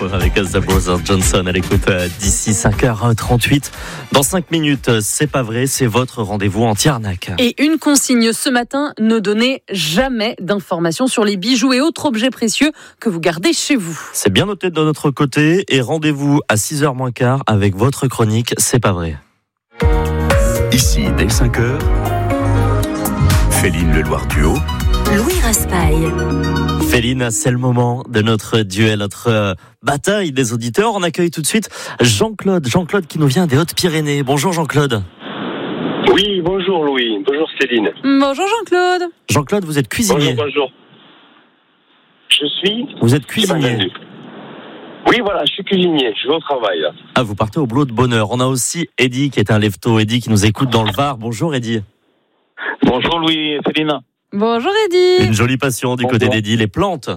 avec The Brothers Johnson à l'écoute d'ici 5h38. Dans 5 minutes, c'est pas vrai, c'est votre rendez-vous anti-arnaque. Et une consigne ce matin, ne donnez jamais d'informations sur les bijoux et autres objets précieux que vous gardez chez vous. C'est bien noté de notre côté et rendez-vous à 6h moins quart avec votre chronique C'est pas vrai. Ici, dès 5h, Féline Le Loir Duo. Louis Raspail. Féline, c'est le moment de notre duel, notre bataille des auditeurs. On accueille tout de suite Jean-Claude. Jean-Claude qui nous vient des Hautes-Pyrénées. Bonjour Jean-Claude. Oui, bonjour Louis. Bonjour Céline. Bonjour Jean-Claude. Jean-Claude, vous êtes cuisinier. Bonjour. Vous êtes cuisinier. Oui, voilà, je suis cuisinier. Je vais au travail, là. Ah, vous partez au boulot de bonne heure. On a aussi Eddy qui est un lève-tôt. Eddy qui nous écoute dans le Var. Bonjour Eddy. Bonjour Louis et Céline. Bonjour Eddy. Une jolie passion du côté d'Eddy, les plantes.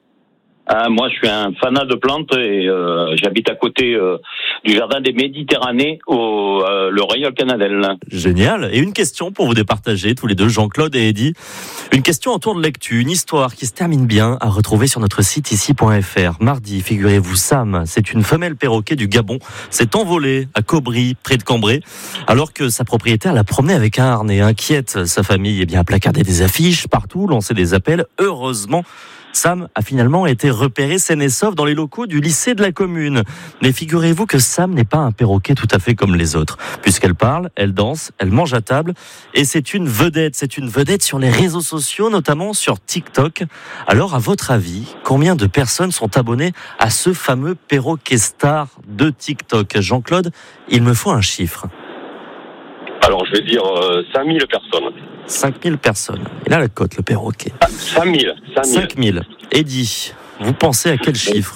Moi, je suis un fanat de plantes et j'habite à côté du jardin des Méditerranées, le Royal Canadel. Génial. Et une question pour vous départager, tous les deux, Jean-Claude et Eddy. Une question autour de l'actu, une histoire qui se termine bien à retrouver sur notre site ici.fr. Mardi, figurez-vous, Sam, c'est une femelle perroquet du Gabon, s'est envolée à Cobry, près de Cambrai, alors que sa propriétaire l'a promenée avec un harnais. Inquiète, sa famille a placardé des affiches partout, lancé des appels. Heureusement, Sam a finalement été repéré sain et sauf dans les locaux du lycée de la commune. Mais figurez-vous que Sam n'est pas un perroquet tout à fait comme les autres, puisqu'elle parle, elle danse, elle mange à table, et c'est une vedette sur les réseaux sociaux, notamment sur TikTok. Alors, à votre avis, combien de personnes sont abonnées à ce fameux perroquet star de TikTok ? Jean-Claude, il me faut un chiffre. Alors, je vais dire 5000 personnes. 5000 personnes. Il a la cote, le perroquet. 5000. 5000. Eddy, vous pensez à quel chiffre ?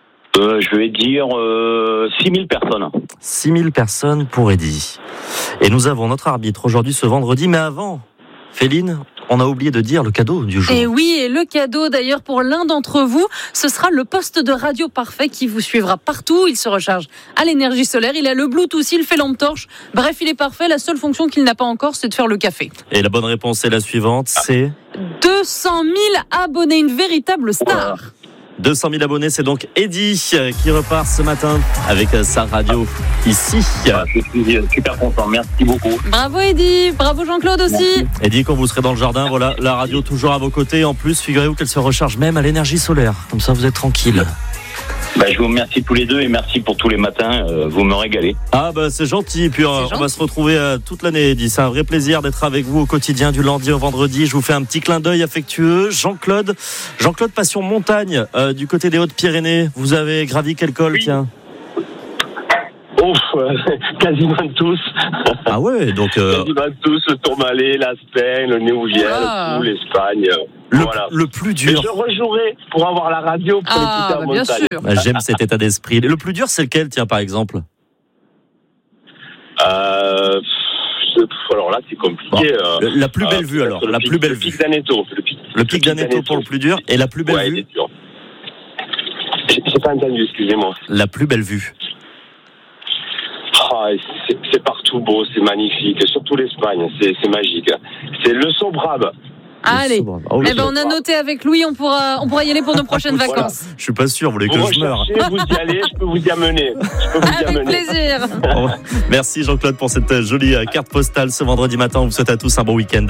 Je vais dire 6000 personnes. 6000 personnes pour Eddy. Et nous avons notre arbitre aujourd'hui, ce vendredi. Mais avant, Féline, on a oublié de dire le cadeau du jour. Et oui, et le cadeau d'ailleurs pour l'un d'entre vous, ce sera le poste de radio parfait qui vous suivra partout. Il se recharge à l'énergie solaire, il a le Bluetooth, il fait lampe torche. Bref, il est parfait. La seule fonction qu'il n'a pas encore, c'est de faire le café. Et la bonne réponse est la suivante, c'est 200 000 abonnés, une véritable star. 200 000 abonnés, c'est donc Eddy qui repart ce matin avec sa radio ici. Je suis super content, merci beaucoup. Bravo Eddy, bravo Jean-Claude aussi. Merci. Eddy, quand vous serez dans le jardin, voilà, la radio toujours à vos côtés. En plus, figurez-vous qu'elle se recharge même à l'énergie solaire. Comme ça, vous êtes tranquille. Je vous remercie tous les deux et merci pour tous les matins, vous me régalez. Ah c'est gentil, puis on va se retrouver toute l'année, Eddy. C'est un vrai plaisir d'être avec vous au quotidien du lundi au vendredi. Je vous fais un petit clin d'œil affectueux. Jean-Claude passion montagne, du côté des Hautes-Pyrénées. Vous avez gravi quel col, Oui. Tiens Quasiment tous. Ah ouais, donc... Quasiment tous, le Tourmalet, l'Aspen, le Néouviel, tout, l'Espagne. Voilà. Le plus Et dur... je rejouerai pour avoir la radio pour l'écouter en bien montagne. sûr. J'aime cet état d'esprit. Le plus dur, c'est lequel, tiens, par exemple ? Alors là, c'est compliqué. La plus belle vue, alors. La plus belle vue. Le pic d'Aneto. Le pic d'Aneto pour le plus dur. Et la plus belle vue ? C'est dur. J'ai pas entendu, excusez-moi. La plus belle vue. C'est partout beau, c'est magnifique. Surtout l'Espagne, c'est magique. C'est le Sobrab. Allez, Oh, on a noté avec Louis, on pourra y aller pour nos prochaines vacances. Je suis pas sûr, vous voulez que Vous je meure. recherchez, vous y allez, je peux vous y amener. Avec plaisir. Bon, merci Jean-Claude pour cette jolie carte postale ce vendredi matin. On vous souhaite à tous un bon week-end.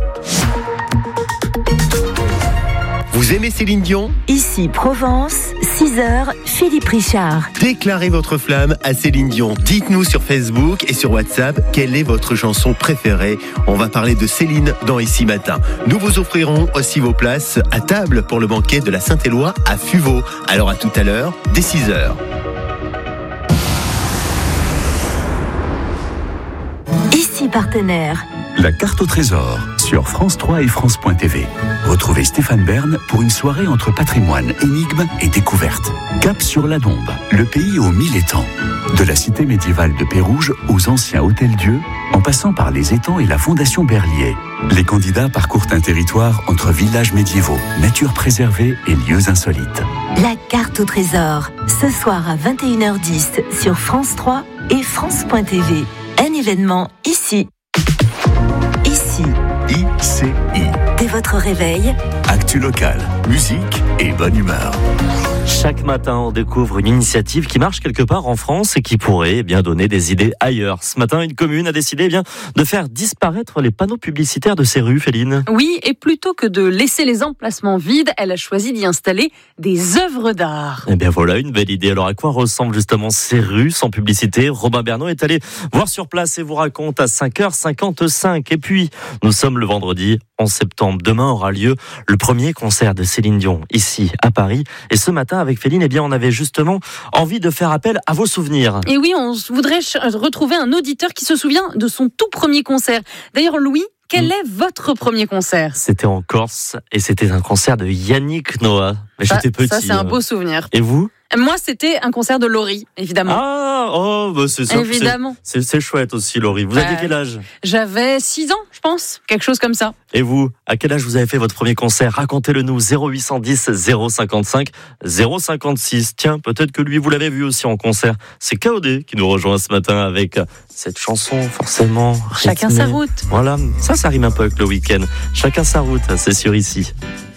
Vous aimez Céline Dion ? Ici Provence, 6h, Philippe Richard. Déclarez votre flamme à Céline Dion. Dites-nous sur Facebook et sur WhatsApp quelle est votre chanson préférée. On va parler de Céline dans Ici Matin. Nous vous offrirons aussi vos places à table pour le banquet de la Saint-Éloi à Fuveau. Alors à tout à l'heure, dès 6h. Ici Partenaire. La carte au trésor sur France 3 et France.tv. Retrouvez Stéphane Bern pour une soirée entre patrimoine, énigmes et découvertes. Cap sur la Dombe, le pays aux 1000 étangs. De la cité médiévale de Pérouge aux anciens hôtels-dieux, en passant par les étangs et la fondation Berlier. Les candidats parcourent un territoire entre villages médiévaux, nature préservée et lieux insolites. La carte au trésor, ce soir à 21h10 sur France 3 et France.tv. Un événement ici. Ici. ICI. Dès votre réveil, Actu locale, musique et bonne humeur. Chaque matin, on découvre une initiative qui marche quelque part en France et qui pourrait bien donner des idées ailleurs. Ce matin, une commune a décidé de faire disparaître les panneaux publicitaires de ses rues, Féline. Oui, et plutôt que de laisser les emplacements vides, elle a choisi d'y installer des œuvres d'art. Eh bien voilà, une belle idée. Alors à quoi ressemblent justement ces rues sans publicité ? Robin Bernot est allé voir sur place et vous raconte à 5h55. Et puis, nous sommes le vendredi 11 septembre. Demain aura lieu le premier concert de Céline Dion, ici à Paris. Et ce matin, avec Féline, on avait justement envie de faire appel à vos souvenirs. Et oui, on voudrait retrouver un auditeur qui se souvient de son tout premier concert. D'ailleurs, Louis, quel est votre premier concert ? C'était en Corse et c'était un concert de Yannick Noah. Mais j'étais petit. Ça, c'est un beau souvenir. Et vous ? Moi, c'était un concert de Laurie, évidemment. C'est ça. Évidemment. C'est chouette aussi, Laurie. Vous aviez quel âge ? J'avais 6 ans, je pense. Quelque chose comme ça. Et vous, à quel âge vous avez fait votre premier concert ? Racontez-le nous, 0810 055 056. Tiens, peut-être que lui, vous l'avez vu aussi en concert. C'est KOD qui nous rejoint ce matin avec cette chanson, forcément. Chacun rythmée. sa route. Voilà, ça rime un peu avec le week-end. Chacun sa route, c'est sûr ici.